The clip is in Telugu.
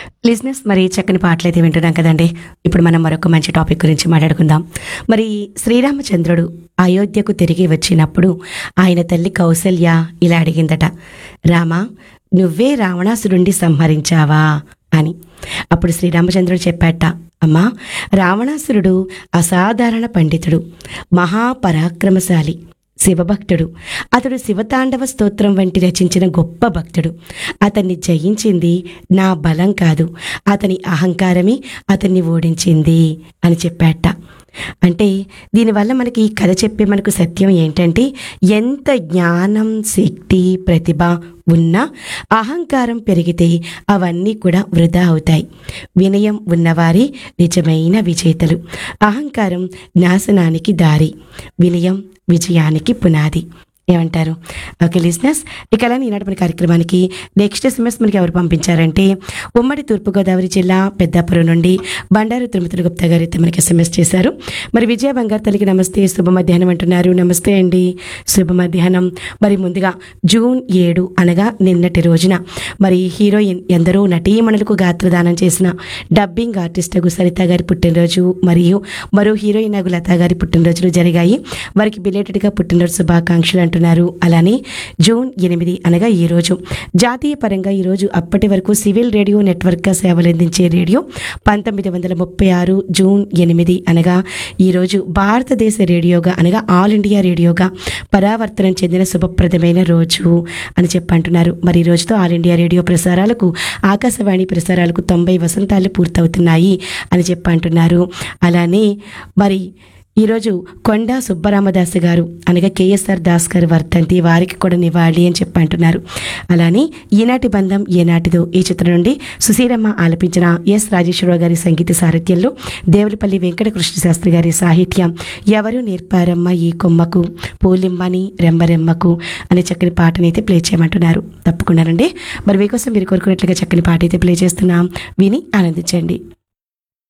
లిజినెస్ మరి చక్కని పాటలైతే వింటున్నాం కదండి. ఇప్పుడు మనం మరొక మంచి టాపిక్ గురించి మాట్లాడుకుందాం. మరి శ్రీరామచంద్రుడు అయోధ్యకు తిరిగి వచ్చినప్పుడు ఆయన తల్లి కౌసల్య ఇలా అడిగిందట, రామా, నువ్వే రావణాసురుణ్ణి సంహరించావా అని. అప్పుడు శ్రీరామచంద్రుడు చెప్పాట, అమ్మా, రావణాసురుడు అసాధారణ పండితుడు, మహాపరాక్రమశాలి, శివభక్తుడు. అతడు శివతాండవ స్తోత్రం వంటి రచించిన గొప్ప భక్తుడు. అతన్ని జయించింది నా బలం కాదు, అతని అహంకారమే అతన్ని ఓడించింది అని చెప్పాట. అంటే దీనివల్ల మనకి ఈ కథ చెప్పే మనకు సత్యం ఏంటంటే, ఎంత జ్ఞానం, శక్తి, ప్రతిభ ఉన్నా అహంకారం పెరిగితే అవన్నీ కూడా వృధా అవుతాయి. వినయం ఉన్నవారే నిజమైన విజేతలు. అహంకారం నాశనానికి దారి, వినయం విజయానికి పునాది. ఏమంటారు? ఓకే లిజినెస్, ఇక అలానే ఈనాటి మన కార్యక్రమానికి నెక్స్ట్ ఎస్ఎంఎస్ మనకి ఎవరు పంపించారంటే, ఉమ్మడి తూర్పుగోదావరి జిల్లా పెద్దాపురం నుండి బండారు తిరుమతులు గుప్తా గారు అయితే మనకి ఎస్ఎంఎస్ చేశారు. మరి విజయ బంగారు తల్లికి నమస్తే, శుభ మధ్యాహ్నం అంటున్నారు. నమస్తే అండి, శుభ మధ్యాహ్నం. మరి ముందుగా జూన్ 7 అనగా నిన్నటి రోజున మరి హీరోయిన్ ఎందరో నటీమణులకు గాత్రదానం చేసిన డబ్బింగ్ ఆర్టిస్ట్ సరిత గారి పుట్టినరోజు మరియు మరో హీరోయిన్ లతా గారి పుట్టినరోజులు జరిగాయి. వారికి బిలేటెడ్గా పుట్టినరోజు శుభాకాంక్షలు అంటున్నారు. అలానే జూన్ 8 అనగా ఈ రోజు జాతీయ పరంగా ఈరోజు అప్పటి వరకు సివిల్ రేడియో నెట్వర్క్గా సేవలందించే రేడియో 1936 జూన్ 8 అనగా ఈరోజు భారతదేశ రేడియోగా అనగా ఆల్ ఇండియా రేడియోగా పరావర్తనం చెందిన శుభప్రదమైన రోజు అని చెప్పంటున్నారు. మరి ఈ రోజుతో ఆల్ ఇండియా రేడియో ప్రసారాలకు, ఆకాశవాణి ప్రసారాలకు 90 వసంతాలు పూర్తవుతున్నాయి అని చెప్పంటున్నారు. అలానే మరి ఈరోజు కొండా సుబ్బరామదాస్ గారు అనగా కేఎస్ఆర్ దాస్ గారు వర్ధంతి, వారికి కూడా నివాళి అని చెప్పంటున్నారు. అలానే ఈనాటి బంధం ఏనాటిదో ఈ చిత్రం నుండి సుశీలమ్మ ఆలపించిన ఎస్ రాజేశ్వరరావు గారి సంగీత సారథ్యంలో దేవులపల్లి వెంకటకృష్ణ శాస్త్రి గారి సాహిత్యం, ఎవరు నేర్పారమ్మ ఈ కొమ్మకు, పూలిమ్మని రెమ్మరెమ్మకు అనే చక్కని పాటని అయితే ప్లే చేయమంటున్నారు. తప్పకుండానండి, మరి మీకోసం మీరు కోరుకున్నట్లుగా చక్కని పాట అయితే ప్లే చేస్తున్నాం, విని ఆనందించండి.